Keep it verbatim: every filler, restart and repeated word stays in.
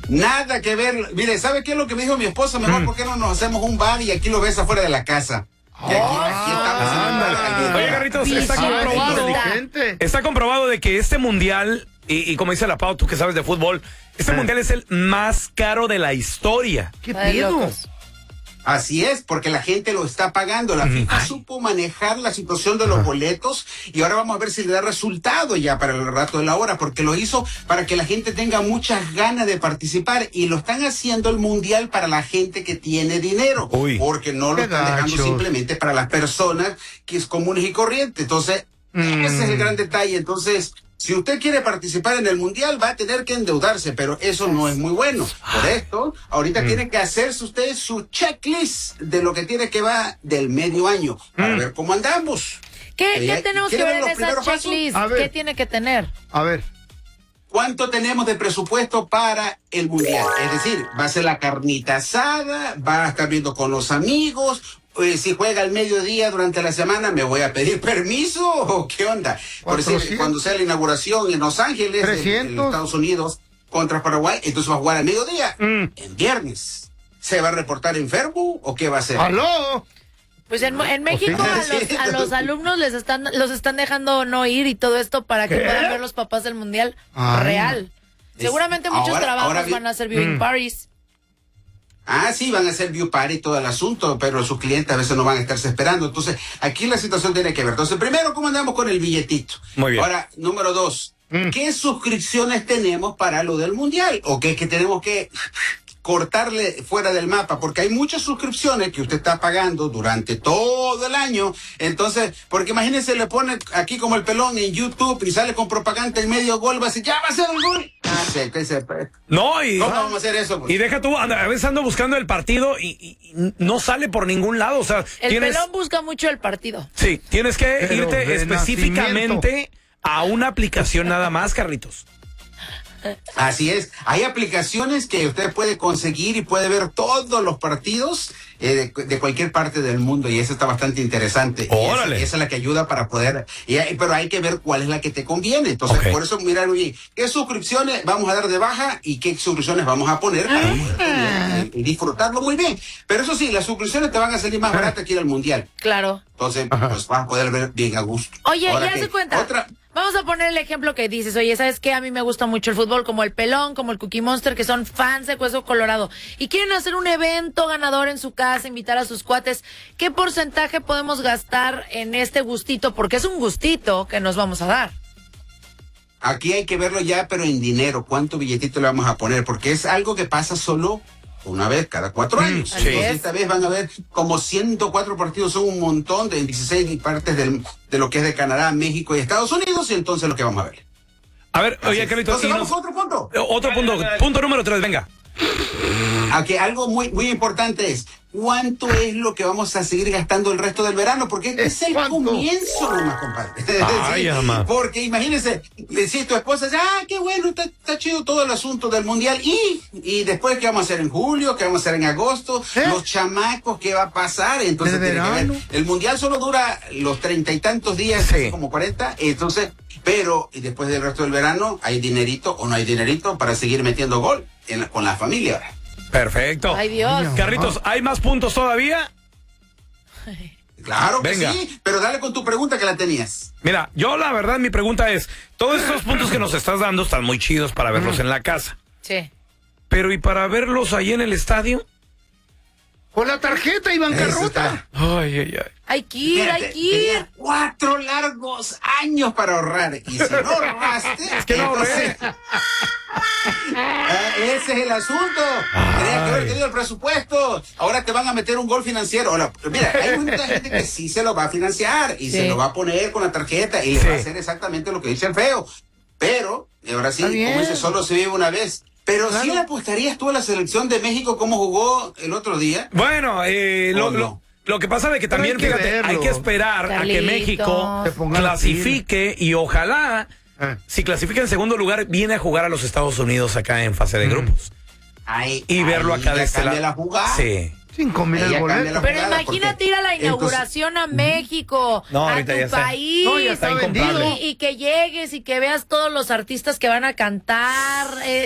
Nada que ver. Mire, ¿sabe qué es lo que me dijo mi esposa? Mejor, mm. ¿por qué no nos hacemos un bar y aquí lo ves afuera de la casa? Y aquí, aquí estamos en un bar. Oye, Carlitos, está comprobado. Está comprobado de que este mundial, y, y como dice la Pau, tú que sabes de fútbol, este eh. mundial es el más caro de la historia. ¿Qué pedo? Así es, porque la gente lo está pagando. La FIFA Ay. supo manejar la situación de los boletos y ahora vamos a ver si le da resultado ya para el rato de la hora, porque lo hizo para que la gente tenga muchas ganas de participar y lo están haciendo el mundial para la gente que tiene dinero, Uy. porque no lo están dejando simplemente para las personas que es comunes y corrientes. Entonces, mm. ese es el gran detalle. Entonces, si usted quiere participar en el mundial, va a tener que endeudarse, pero eso no es muy bueno. Por esto, ahorita mm. tiene que hacerse usted su checklist de lo que tiene que va del medio año para mm. ver cómo andamos. ¿Qué, ¿qué tenemos que ver en esa checklist? ¿Qué tiene que tener? A ver. ¿Cuánto tenemos de presupuesto para el mundial? Es decir, va a ser la carnita asada, va a estar viendo con los amigos. Eh, si juega al mediodía durante la semana, ¿me voy a pedir permiso o qué onda? Por decir, cuando sea la inauguración en Los Ángeles, en, en Estados Unidos, contra Paraguay, entonces va a jugar al mediodía, mm. en viernes. ¿Se va a reportar enfermo o qué va a hacer? ¡Aló! Pues en, en México a los, a los alumnos les están los están dejando no ir y todo esto para que ¿Qué? puedan ver los papás del mundial Ay. real. Es, Seguramente muchos ahora, trabajos ahora van a hacer viewing mm. parties. Ah, sí, van a hacer view party y todo el asunto, pero sus clientes a veces no van a estarse esperando. Entonces, aquí la situación tiene que ver. Entonces, primero, ¿cómo andamos con el billetito? Muy bien. Ahora, número dos, mm. ¿qué suscripciones tenemos para lo del mundial? ¿O qué es que tenemos que cortarle fuera del mapa? Porque hay muchas suscripciones que usted está pagando durante todo el año. Entonces, porque imagínense, le pone aquí como el pelón en YouTube y sale con propaganda en medio gol, va a decir, ya va a ser el gol. Ah, sí, que se... No, y... ¿Cómo vamos a hacer eso? Pues? Y deja tú, anda, a veces ando buscando el partido y, y, y no sale por ningún lado, o sea... El tienes... pelón busca mucho el partido. Sí, tienes que Pero irte específicamente a una aplicación nada más, Carlitos. Así es, hay aplicaciones que usted puede conseguir y puede ver todos los partidos eh, de, de cualquier parte del mundo y eso está bastante interesante. ¡Órale! Y esa, esa es la que ayuda para poder, y, pero hay que ver cuál es la que te conviene. Entonces, okay. por eso mirar bien qué suscripciones vamos a dar de baja y qué suscripciones vamos a poner para poder tener, y, y disfrutarlo muy bien. Pero eso sí, las suscripciones te van a salir más baratas que ir al mundial. Claro. Entonces, pues vas a poder ver bien a gusto. Oye, Ahora ya se cuenta. Otra, Vamos a poner el ejemplo que dices, oye, ¿sabes qué? A mí me gusta mucho el fútbol, como el Pelón, como el Cookie Monster, que son fans de Hueso Colorado, y quieren hacer un evento ganador en su casa, invitar a sus cuates. ¿Qué porcentaje podemos gastar en este gustito? Porque es un gustito que nos vamos a dar. Aquí hay que verlo ya, pero en dinero. ¿Cuánto billetito le vamos a poner? Porque es algo que pasa solo una vez cada cuatro años. Sí. Entonces, esta vez van a ver como ciento cuatro partidos, son un montón de dieciséis partes del, de lo que es de Canadá, México y Estados Unidos, y entonces lo que vamos a ver. A ver, oye, Carlitos. Entonces vamos nos... a otro punto. Otro punto, punto número tres, venga. Aquí algo muy, muy importante es, ¿cuánto es lo que vamos a seguir gastando el resto del verano? Porque este es el ¿Cuánto? comienzo nomás, compadre. Ay, sí, ama. Porque imagínense, si tu esposa dice, ah, qué bueno, está, está chido todo el asunto del mundial. Y, y después, ¿qué vamos a hacer en julio? ¿Qué vamos a hacer en agosto? ¿Eh? Los chamacos, ¿qué va a pasar? Entonces, tiene que ver. El mundial solo dura los treinta y tantos días, sí. como cuarenta. Entonces, pero, y después del resto del verano, ¿hay dinerito o no hay dinerito para seguir metiendo gol en la, con la familia ahora? Perfecto. Ay, Dios. Carlitos, ¿hay más puntos todavía? Claro que Venga. sí, pero dale con tu pregunta que la tenías. Mira, yo la verdad mi pregunta es, todos estos puntos que nos estás dando están muy chidos para verlos mm. en la casa. Sí. Pero ¿y para verlos ahí en el estadio? Con la tarjeta y bancarrota. Ay, ay, ay. Hay que ir, Fíjate, hay que ir. tenía cuatro largos años para ahorrar. Y si no ahorraste, es que no ahorré. Ah, ese es el asunto. Tenías que haber tenido el presupuesto. Ahora te van a meter un gol financiero. Ahora, mira, hay mucha gente que sí se lo va a financiar y sí. se lo va a poner con la tarjeta y le sí. va a hacer exactamente lo que dice el feo. Pero, ahora sí, como dice, solo se vive una vez. Pero claro. ¿sí le apostarías tú a la selección de México cómo jugó el otro día? Bueno, eh, lo, no? lo, lo que pasa es que también, hay que fíjate, verlo. hay que esperar Carlitos. a que México clasifique y ojalá, eh. si clasifica en segundo lugar, viene a jugar a los Estados Unidos acá en fase de mm. grupos. Ay, y verlo ay, acá de este lado. La jugada. Sí. Cinco mil el boleto. Pero imagínate ir a la inauguración entonces, a México, no, a tu ya país, no, ya está y, y que llegues y que veas todos los artistas que van a cantar. Eh,